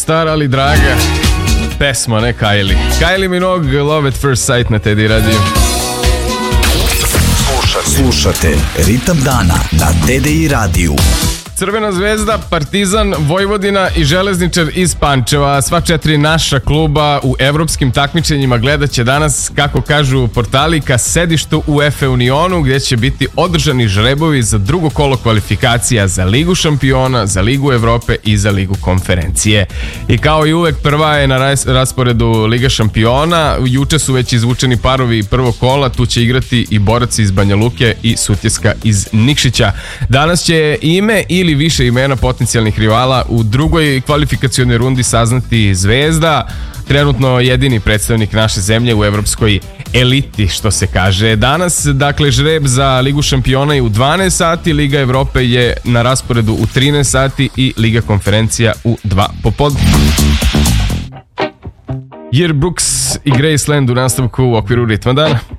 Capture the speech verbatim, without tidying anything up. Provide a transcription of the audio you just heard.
stara ali draga pesma, ne Kylie. Kylie Minogue, Love at First Sight na Teddy Radio. Slušate Ritam dana na T D I radiju. Crvena zvezda, Partizan, Vojvodina i Železničar iz Pančeva, sva četiri naša kluba u evropskim takmičenjima gledat će danas, kako kažu portali, ka sedištu UEFA Unionu, gdje će biti održani žrebovi za drugo kolo kvalifikacija za Ligu šampiona, za Ligu Evrope i za Ligu konferencije. I kao i uvek, prva je na rasporedu Liga šampiona. Juče su već izvučeni parovi prvog kola, tu će igrati i borac iz Banja Luke i Sutjeska iz Nikšića. Danas će ime ili više imena potencijalnih rivala u drugoj kvalifikacionoj rundi saznati Zvezda, trenutno jedini predstavnik naše zemlje u evropskoj eliti, što se kaže. Danas, dakle, žreb za Ligu šampiona je u dvanaest sati, Liga Evrope je na rasporedu u trinaest sati i Liga konferencija u dva popodne. Jer Brooks i Graceland u nastavku u okviru Ritma dana.